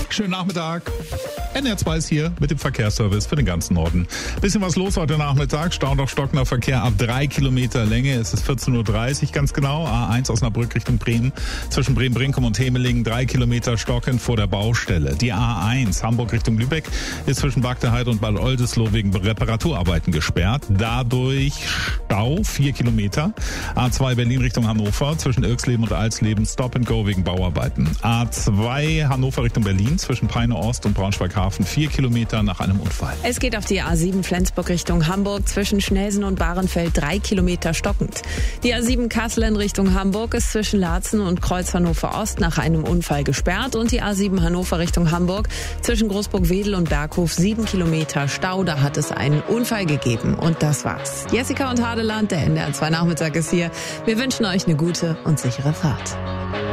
Schönen Nachmittag. NR2 ist hier mit dem Verkehrsservice für den ganzen Norden. Bisschen was los heute Nachmittag. Stau und stockender Verkehr ab 3 Kilometer Länge. Es ist 14.30 Uhr ganz genau. A1 Osnabrück Richtung Bremen. Zwischen Bremen-Brinkum und Hemelingen 3 Kilometer stockend vor der Baustelle. Die A1 Hamburg Richtung Lübeck ist zwischen Bagdeheide und Bad Oldesloe wegen Reparaturarbeiten gesperrt. Dadurch Stau 4 Kilometer. A2 Berlin Richtung Hannover zwischen Irxleben und Alsleben Stop and Go wegen Bauarbeiten. A2 Hannover Richtung Berlin zwischen Peine Ost und Braunschweig-Hafen 4 Kilometer nach einem Unfall. Es geht auf die A7 Flensburg Richtung Hamburg zwischen Schnelsen und Bahrenfeld 3 Kilometer stockend. Die A7 Kassel in Richtung Hamburg ist zwischen Laatzen und Kreuz Hannover Ost nach einem Unfall gesperrt und die A7 Hannover Richtung Hamburg zwischen Großburg-Wedel und Berghof 7 Kilometer Stau. Da hat es einen Unfall gegeben und das war's. Jessica und Hadeland, der NDR2 Nachmittag ist hier. Wir wünschen euch eine gute und sichere Fahrt.